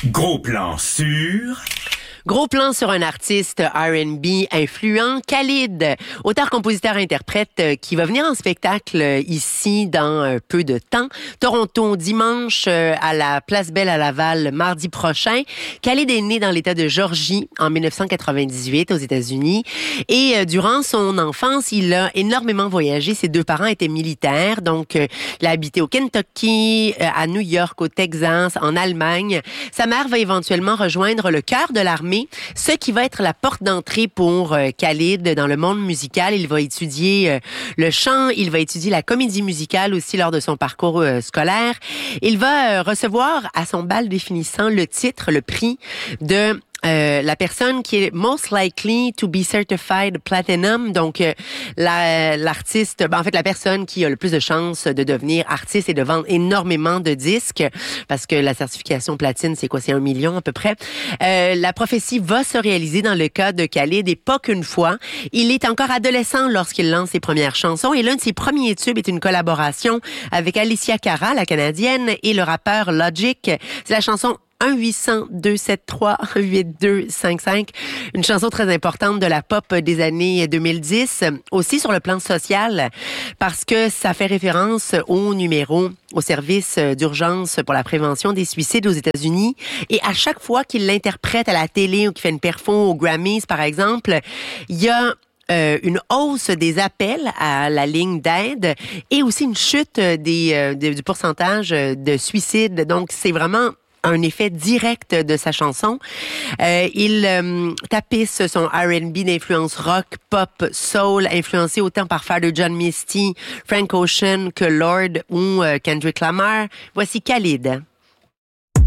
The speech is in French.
Gros plan sur... Gros plan sur un artiste R&B influent, Khalid, auteur-compositeur-interprète qui va venir en spectacle ici dans peu de temps. Toronto, dimanche à la Place Belle à Laval, mardi prochain. Khalid est né dans l'État de Georgie en 1998 aux États-Unis et durant son enfance, il a énormément voyagé. Ses deux parents étaient militaires, donc il a habité au Kentucky, à New York, au Texas, en Allemagne. Sa mère va éventuellement rejoindre le cœur de l'armée, ce qui va être la porte d'entrée pour Khalid dans le monde musical. Il va étudier le chant, il va étudier la comédie musicale aussi lors de son parcours scolaire. Il va recevoir à son bal définissant le titre, le prix de la personne qui est most likely to be certified platinum, donc l'artiste, en fait la personne qui a le plus de chances de devenir artiste et de vendre énormément de disques, parce que la certification platine, c'est quoi? C'est 1 million à peu près. La prophétie va se réaliser dans le cas de Khalid, et pas qu'une fois. Il est encore adolescent lorsqu'il lance ses premières chansons, et l'un de ses premiers tubes est une collaboration avec Alicia Cara, la Canadienne, et le rappeur Logic. C'est la chanson 1-800-273-8255. Une chanson très importante de la pop des années 2010. Aussi sur le plan social, parce que ça fait référence au service d'urgence pour la prévention des suicides aux États-Unis. Et à chaque fois qu'il l'interprète à la télé ou qu'il fait une perfo aux Grammys, par exemple, il y a une hausse des appels à la ligne d'aide et aussi une chute du pourcentage de suicides. Donc, c'est vraiment un effet direct de sa chanson. Il tapisse son R&B d'influence rock, pop, soul, influencé autant par Father John Misty, Frank Ocean que Lorde ou Kendrick Lamar. Voici Khalid.